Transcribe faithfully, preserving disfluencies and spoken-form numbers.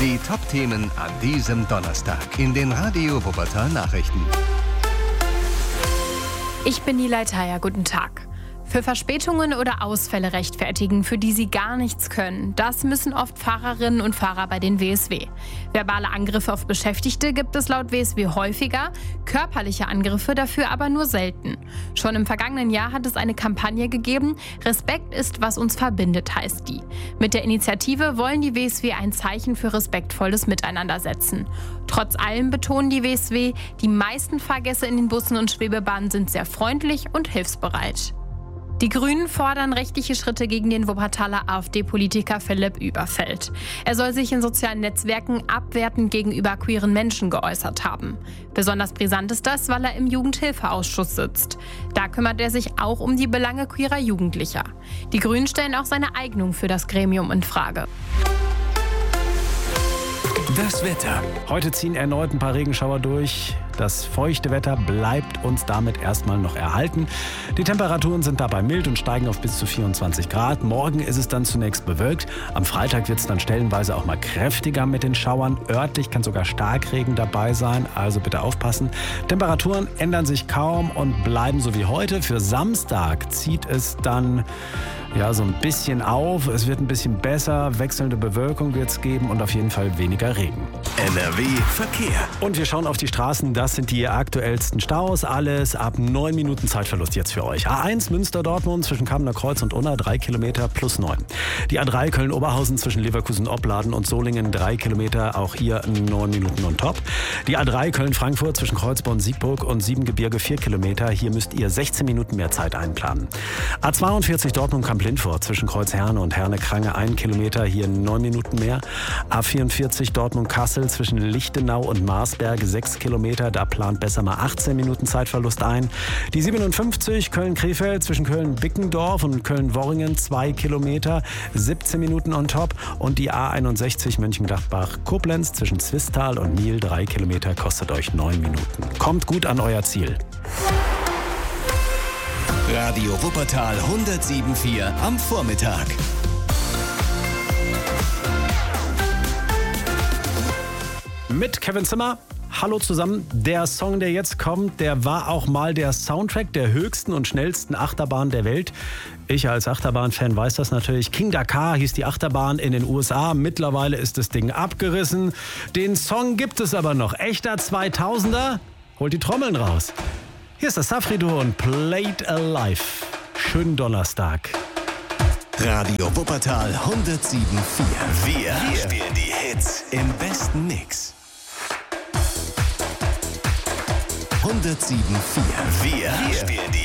Die Top-Themen an diesem Donnerstag in den Radio Wuppertal Nachrichten. Ich bin Nilay Taya, guten Tag. Für Verspätungen oder Ausfälle rechtfertigen, für die sie gar nichts können. Das müssen oft Fahrerinnen und Fahrer bei den W S W. Verbale Angriffe auf Beschäftigte gibt es laut W S W häufiger, körperliche Angriffe dafür aber nur selten. Schon im vergangenen Jahr hat es eine Kampagne gegeben, Respekt ist, was uns verbindet, heißt die. Mit der Initiative wollen die W S W ein Zeichen für respektvolles Miteinander setzen. Trotz allem betonen die W S W, die meisten Fahrgäste in den Bussen und Schwebebahnen sind sehr freundlich und hilfsbereit. Die Grünen fordern rechtliche Schritte gegen den Wuppertaler AfD-Politiker Philipp Überfeld. Er soll sich in sozialen Netzwerken abwertend gegenüber queeren Menschen geäußert haben. Besonders brisant ist das, weil er im Jugendhilfeausschuss sitzt. Da kümmert er sich auch um die Belange queerer Jugendlicher. Die Grünen stellen auch seine Eignung für das Gremium in Frage. Das Wetter. Heute ziehen erneut ein paar Regenschauer durch. Das feuchte Wetter bleibt uns damit erstmal noch erhalten. Die Temperaturen sind dabei mild und steigen auf bis zu vierundzwanzig Grad. Morgen ist es dann zunächst bewölkt. Am Freitag wird es dann stellenweise auch mal kräftiger mit den Schauern. Örtlich kann sogar Starkregen dabei sein, also bitte aufpassen. Temperaturen ändern sich kaum und bleiben so wie heute. Für Samstag zieht es dann ja so ein bisschen auf. Es wird ein bisschen besser. Wechselnde Bewölkung wird es geben und auf jeden Fall weniger Regen. N R W Verkehr. Und wir schauen auf die Straßen. Das sind die aktuellsten Staus. Alles ab neun Minuten Zeitverlust jetzt für euch. A eins Münster-Dortmund zwischen Kamener Kreuz und Unna, drei Kilometer plus neun. Die A drei Köln-Oberhausen zwischen Leverkusen-Opladen und Solingen, drei Kilometer, auch hier neun Minuten on top. Die A drei Köln-Frankfurt zwischen Kreuzborn-Siegburg und Siebengebirge, vier Kilometer. Hier müsst ihr sechzehn Minuten mehr Zeit einplanen. A zweiundvierzig Dortmund-Kamp-Lindfort zwischen Kreuz-Herne und Herne-Krange, ein Kilometer, hier neun Minuten mehr. A vierundvierzig Dortmund-Kassel zwischen Lichtenau und Marsberge, sechs Kilometer. Da plant besser mal achtzehn Minuten Zeitverlust ein. Die siebenundfünfzig Köln-Krefeld zwischen Köln-Bickendorf und Köln-Worringen, zwei Kilometer, siebzehn Minuten on top. Und die A einundsechzig Mönchengladbach-Koblenz zwischen Zwistal und Niel, drei Kilometer, kostet euch neun Minuten. Kommt gut an euer Ziel. Radio Wuppertal hundertsieben Komma vier am Vormittag. Mit Kevin Zimmer. Hallo zusammen. Der Song, der jetzt kommt, der war auch mal der Soundtrack der höchsten und schnellsten Achterbahn der Welt. Ich als Achterbahn-Fan weiß das natürlich. King Dakar hieß die Achterbahn in den U S A. Mittlerweile ist das Ding abgerissen. Den Song gibt es aber noch. Echter zweitausender. Holt die Trommeln raus. Hier ist das Safri-Duo und Played Alive. Schönen Donnerstag. Radio Wuppertal hundertsieben Komma vier. Wir, Wir spielen die Hits im besten Mix. hundertsieben Komma vier. Wir, Wir spielen die